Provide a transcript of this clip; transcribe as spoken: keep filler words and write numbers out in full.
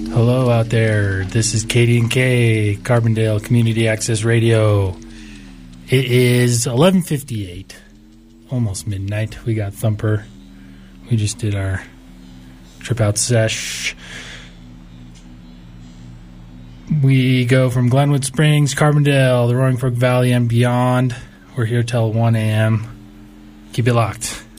Hello out there. This is Katie and Kay, Carbondale Community Access Radio. It is eleven fifty-eight, almost midnight. We got Thumper. We just did our trip out sesh. We go from Glenwood Springs, Carbondale, the Roaring Fork Valley, and beyond. We're here till one a.m. Keep it locked.